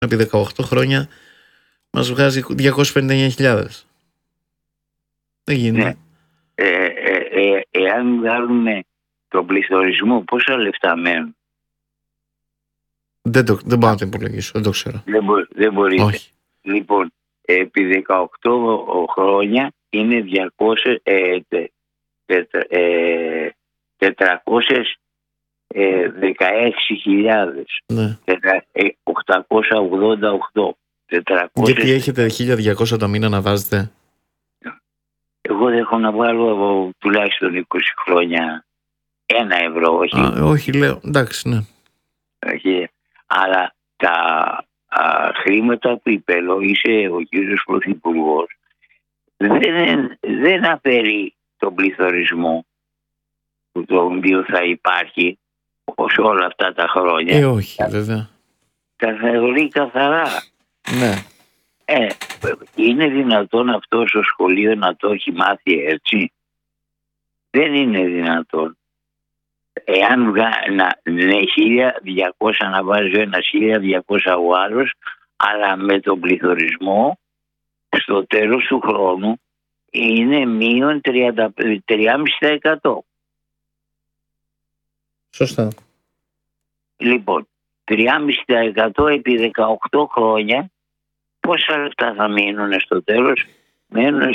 επί 18 χρόνια μας βγάζει 259.000. Δεν γίνεται. Ναι. Εάν βγάλουμε τον πληθωρισμό, πόσα λεφτά μένουν? Δεν μπορώ να το υπολογίσω, δεν το ξέρω. Δεν μπορείτε. Όχι. Λοιπόν, επί 18 χρόνια είναι 416.000. Ναι. 888. Γιατί έχετε 1.200 το μήνα να βάζετε? Εγώ δεν έχω να βάλω τουλάχιστον 20 χρόνια 1 ευρώ, όχι. Όχι, λέω, εντάξει, ναι. Όχι. Αλλά τα χρήματα που υπελόγισε ο κύριος Πρωθυπουργός δεν αφαιρεί τον πληθωρισμό το οποίο θα υπάρχει όσο όλα αυτά τα χρόνια. Όχι, βέβαια. Τα θεωρεί καθαρά. Ναι. Είναι δυνατόν αυτό στο σχολείο να το έχει μάθει έτσι? Δεν είναι δυνατόν. Εάν είναι 1.200 να βάζει ένα, 1.200 ο άλλος, αλλά με τον πληθωρισμό στο τέλος του χρόνου είναι μείον 3,5%. Σωστά. Λοιπόν, 3,5% επί 18 χρόνια, πόσα λεφτά θα μείνουν στο τέλος? Μένουν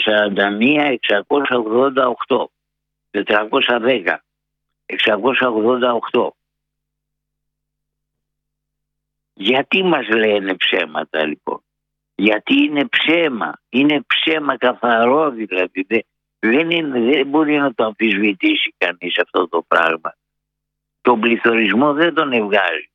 41.688, 410, 688. Γιατί μας λένε ψέματα λοιπόν? Γιατί είναι ψέμα. Είναι ψέμα καθαρό δηλαδή. Δεν μπορεί να το αμφισβητήσει κανείς αυτό το πράγμα. Τον πληθωρισμό δεν τον βγάζει.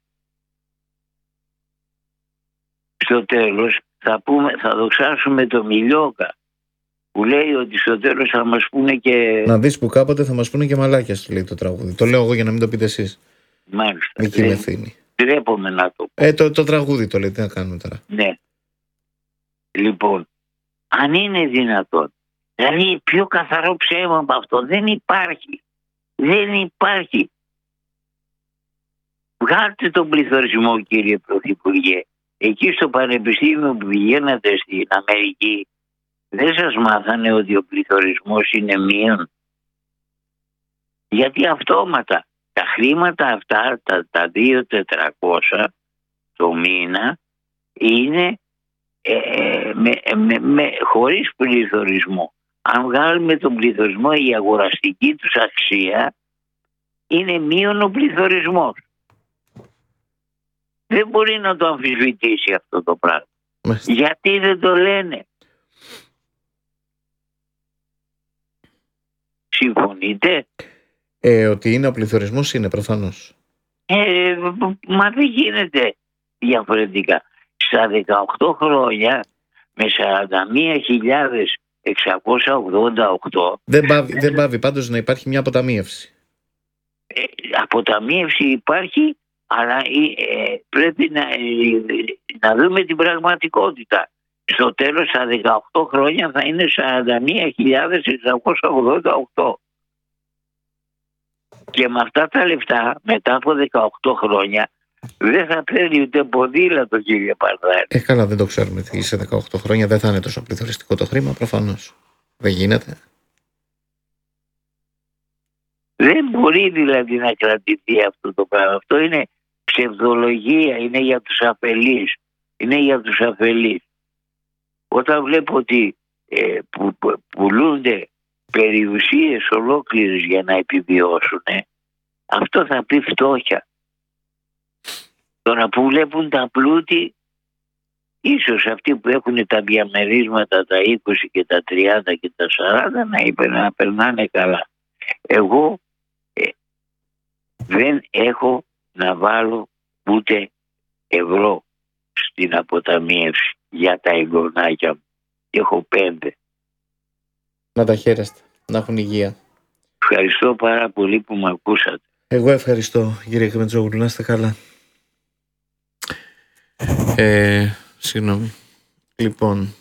Στο τέλος θα δοξάσουμε το Μιλιόκα που λέει ότι στο τέλος θα μας πούνε και... Να δεις που κάποτε θα μας πούνε και μαλάκια, λέει το τραγούδι. Το λέω εγώ για να μην το πείτε εσείς. Μάλιστα. Εκεί με ευθύνη. Τρέπομαι να το πω. Το τραγούδι το λέει, τι να κάνουμε τώρα. Ναι. Λοιπόν, αν είναι δυνατόν, δηλαδή πιο καθαρό ψέμα από αυτό δεν υπάρχει. Δεν υπάρχει. Βγάλτε τον πληθωρισμό, κύριε Πρωθυπουργέ. Εκεί στο πανεπιστήμιο που πηγαίνατε στην Αμερική, δεν σας μάθανε ότι ο πληθωρισμός είναι μείον? Γιατί αυτόματα τα χρήματα αυτά, τα 2.400 το μήνα, είναι χωρίς πληθωρισμό. Αν βγάλουμε τον πληθωρισμό, η αγοραστική τους αξία είναι μείον ο πληθωρισμός. Δεν μπορεί να το αμφισβητήσει αυτό το πράγμα. Γιατί δεν το λένε? Συμφωνείτε? Ότι είναι ο πληθωρισμός, είναι προφανώς. Μα δεν γίνεται διαφορετικά. Στα 18 χρόνια με 41.688 δεν πάβει πάντως να υπάρχει μια αποταμίευση. Αποταμίευση υπάρχει, αλλά πρέπει να δούμε την πραγματικότητα. Στο τέλος στα 18 χρόνια θα είναι 41.688. Και με αυτά τα λεφτά μετά από 18 χρόνια δεν θα παίρνει ούτε ποδήλατο, κύριε Παρδάρη. Καλά, δεν το ξέρουμε τι σε 18 χρόνια δεν θα είναι τόσο πληθωριστικό το χρήμα, προφανώς. Δεν γίνεται. Δεν μπορεί δηλαδή να κρατηθεί αυτό το πράγμα. Αυτό είναι ψευδολογία, είναι για τους αφελείς. Είναι για τους αφελείς. Όταν βλέπω ότι πουλούνται περιουσίες ολόκληρες για να επιβιώσουν, αυτό θα πει φτώχεια. Τώρα που βλέπουν τα πλούτη, ίσως αυτοί που έχουν τα διαμερίσματα τα 20 και τα 30 και τα 40 να περνάνε καλά. Εγώ δεν έχω να βάλω ούτε ευρώ στην αποταμίευση για τα εγγονάκια μου. Έχω 5. Να τα χαίρεστε, να έχουν υγεία. Ευχαριστώ πάρα πολύ που με ακούσατε. Εγώ ευχαριστώ, κύριε Κρεμετζόγλου, να είστε καλά. Συγγνώμη. Λοιπόν,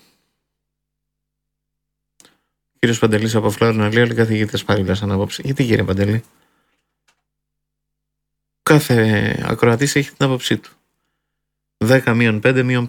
κύριος Παντελής από Φλόρινα λέει: όλοι καθηγητές παρήλασαν απόψε. Γιατί, κύριε Παντελή? Κάθε ακροατής έχει την άποψή του. 10 μείον 5 μείον